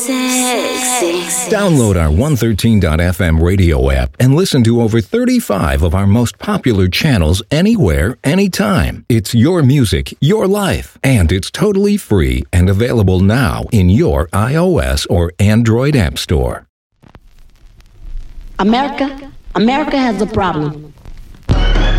Download our 113.fm radio app and listen to over 35 of our most popular channels anywhere, anytime. It's your music, your life, and it's totally free and available now in your iOS or Android app store. America has a problem.